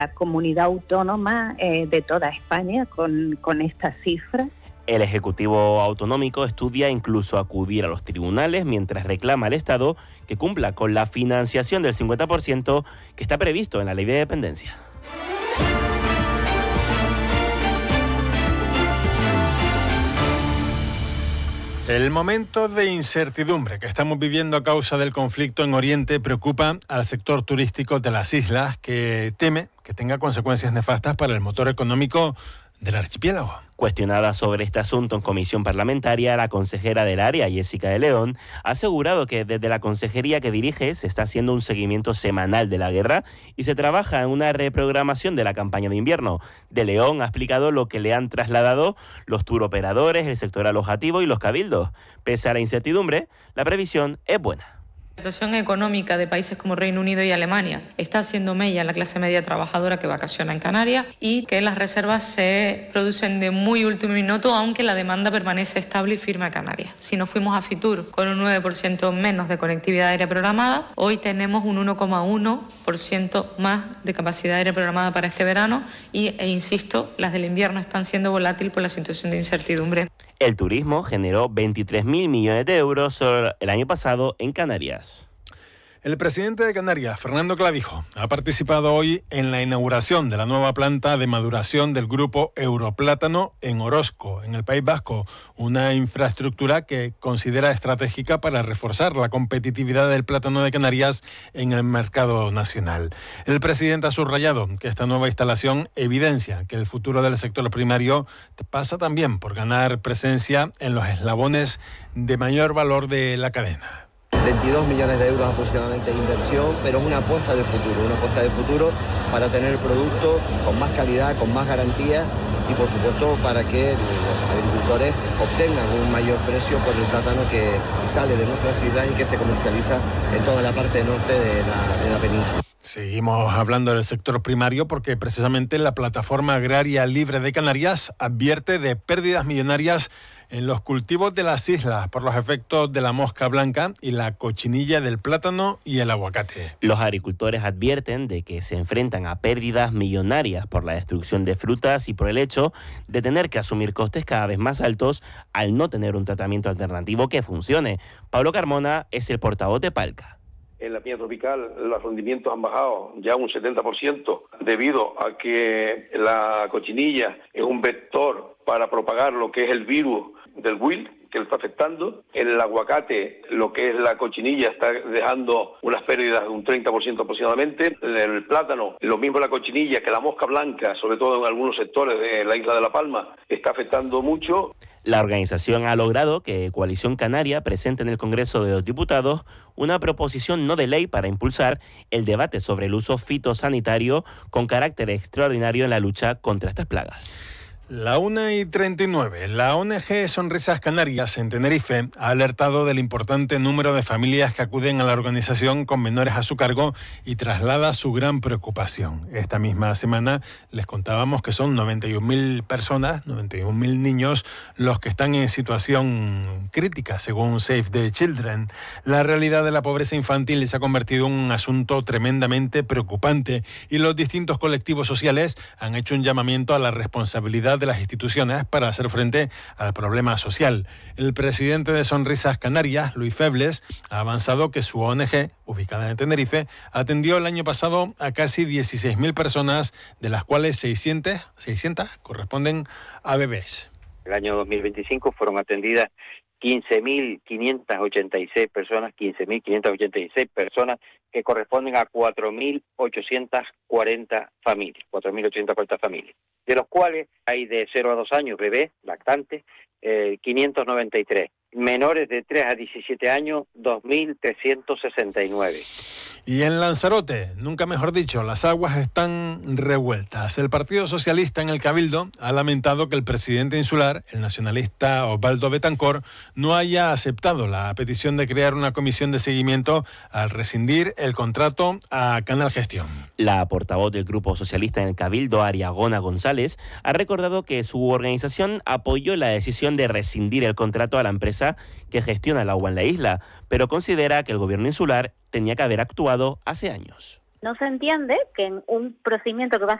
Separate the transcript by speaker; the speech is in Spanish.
Speaker 1: la comunidad autónoma de toda España con estas cifras.
Speaker 2: El Ejecutivo Autonómico estudia incluso acudir a los tribunales mientras reclama al Estado que cumpla con la financiación del 50% que está previsto en la Ley de Dependencia.
Speaker 3: El momento de incertidumbre que estamos viviendo a causa del conflicto en Oriente preocupa al sector turístico de las islas, que teme que tenga consecuencias nefastas para el motor económico del archipiélago.
Speaker 2: Cuestionada sobre este asunto en comisión parlamentaria, la consejera del área, Jessica de León, ha asegurado que desde la consejería que dirige se está haciendo un seguimiento semanal de la guerra y se trabaja en una reprogramación de la campaña de invierno. De León ha explicado lo que le han trasladado los turoperadores, el sector alojativo y los cabildos. Pese a la incertidumbre, la previsión es buena.
Speaker 4: La situación económica de países como Reino Unido y Alemania está haciendo mella en la clase media trabajadora que vacaciona en Canarias y que las reservas se producen de muy último minuto, aunque la demanda permanece estable y firme a Canarias. Si nos fuimos a Fitur con un 9% menos de conectividad aérea programada, hoy tenemos un 1,1% más de capacidad aérea programada para este verano e insisto, las del invierno están siendo volátiles por la situación de incertidumbre.
Speaker 2: El turismo generó 23.000 millones de euros solo el año pasado en Canarias.
Speaker 3: El presidente de Canarias, Fernando Clavijo, ha participado hoy en la inauguración de la nueva planta de maduración del grupo Europlátano en Orozco, en el País Vasco, una infraestructura que considera estratégica para reforzar la competitividad del plátano de Canarias en el mercado nacional. El presidente ha subrayado que esta nueva instalación evidencia que el futuro del sector primario pasa también por ganar presencia en los eslabones de mayor valor de la cadena.
Speaker 5: 22 millones de euros aproximadamente de inversión, pero es una apuesta de futuro para tener productos con más calidad, con más garantía y por supuesto para que los agricultores obtengan un mayor precio por el plátano que sale de nuestras islas y que se comercializa en toda la parte norte de la península.
Speaker 3: Seguimos hablando del sector primario porque precisamente la Plataforma Agraria Libre de Canarias advierte de pérdidas millonarias en los cultivos de las islas por los efectos de la mosca blanca y la cochinilla del plátano y el aguacate.
Speaker 2: Los agricultores advierten de que se enfrentan a pérdidas millonarias por la destrucción de frutas y por el hecho de tener que asumir costes cada vez más altos al no tener un tratamiento alternativo que funcione. Pablo Carmona es el portavoz de Palca.
Speaker 6: En la piña tropical los rendimientos han bajado ya un 70% debido a que la cochinilla es un vector para propagar lo que es el virus del wilt que le está afectando. En el aguacate, lo que es la cochinilla está dejando unas pérdidas de un 30% aproximadamente. En el plátano, lo mismo la cochinilla que la mosca blanca, sobre todo en algunos sectores de la isla de La Palma, está afectando mucho.
Speaker 2: La organización ha logrado que Coalición Canaria presente en el Congreso de los Diputados una proposición no de ley para impulsar el debate sobre el uso fitosanitario con carácter extraordinario en la lucha contra estas plagas.
Speaker 3: La 1:39. La ONG Sonrisas Canarias en Tenerife ha alertado del importante número de familias que acuden a la organización con menores a su cargo y traslada su gran preocupación. Esta misma semana les contábamos que son 91.000 personas, 91.000 niños, los que están en situación crítica, según Save the Children. La realidad de la pobreza infantil se ha convertido en un asunto tremendamente preocupante y los distintos colectivos sociales han hecho un llamamiento a la responsabilidad de las instituciones para hacer frente al problema social. El presidente de Sonrisas Canarias, Luis Febles, ha avanzado que su ONG, ubicada en Tenerife, atendió el año pasado a casi 16.000 personas, de las cuales 600 corresponden a bebés.
Speaker 7: El año 2025 fueron atendidas 15.586 personas que corresponden a 4.840 familias, de los cuales hay de 0 a 2 años bebés, lactantes, 593, menores de 3 a 17 años, 2.369.
Speaker 3: Y en Lanzarote, nunca mejor dicho, las aguas están revueltas. El Partido Socialista en el Cabildo ha lamentado que el presidente insular, el nacionalista Osvaldo Betancor, no haya aceptado la petición de crear una comisión de seguimiento al rescindir el contrato a Canal Gestión.
Speaker 2: La portavoz del Grupo Socialista en el Cabildo, Ariagona González, ha recordado que su organización apoyó la decisión de rescindir el contrato a la empresa que gestiona el agua en la isla, pero considera que el gobierno insular tenía que haber actuado hace años.
Speaker 8: No se entiende que en un procedimiento que va